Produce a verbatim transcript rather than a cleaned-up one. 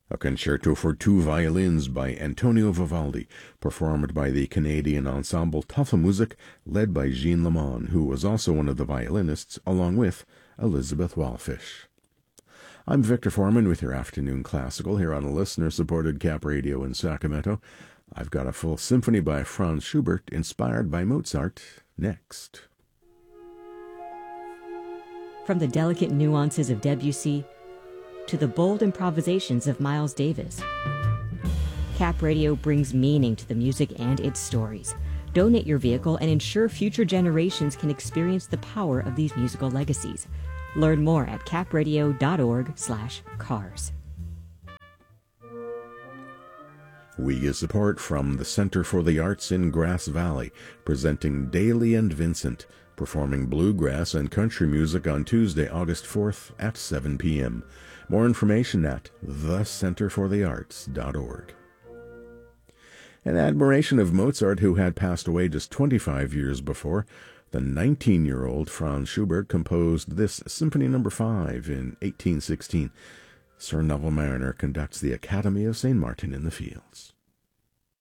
A concerto for two violins by Antonio Vivaldi, performed by the Canadian ensemble Tafelmusik, led by Jean Lamont, who was also one of the violinists, along with Elizabeth Wallfish. I'm Victor Foreman with your Afternoon Classical here on a listener-supported Cap Radio in Sacramento. I've got a full symphony by Franz Schubert, inspired by Mozart, next. From the delicate nuances of Debussy to the bold improvisations of Miles Davis, Cap Radio brings meaning to the music and its stories. Donate your vehicle and ensure future generations can experience the power of these musical legacies. Learn more at capradio.org slash cars. We get support from the Center for the Arts in Grass Valley, presenting Daly and Vincent, performing bluegrass and country music on Tuesday, August fourth at seven p.m. More information at the center for the arts dot org. In admiration of Mozart, who had passed away just twenty-five years before, the nineteen-year-old Franz Schubert composed this Symphony Number five in eighteen sixteen. Sir Neville Marriner conducts the Academy of Saint Martin in the Fields.